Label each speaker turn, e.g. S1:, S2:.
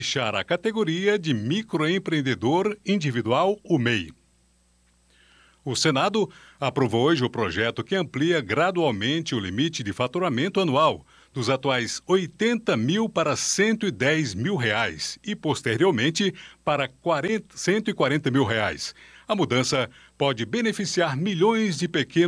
S1: Deixar a categoria de microempreendedor individual, o MEI. O Senado aprovou hoje o projeto que amplia gradualmente o limite de faturamento anual, dos atuais 80 mil para 110 mil reais e, posteriormente, para 140 mil reais. A mudança pode beneficiar milhões de pequenos